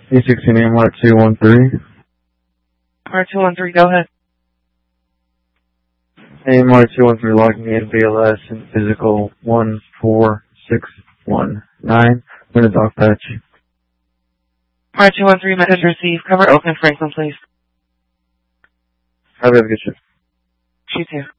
E16 AMR 213. R213, go ahead. AMR 213 logging in BLS and physical 14619. I'm in a dog patch. R213, message received. Cover Oakland Franklin, please. Have a good shift. You too.